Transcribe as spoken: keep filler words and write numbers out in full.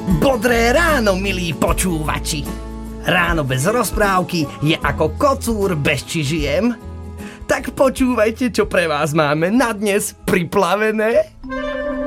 Bodré ráno, milí počúvači. Ráno bez rozprávky je ako kocúr bez čižiem. Tak počúvajte, čo pre vás máme na dnes priplavené.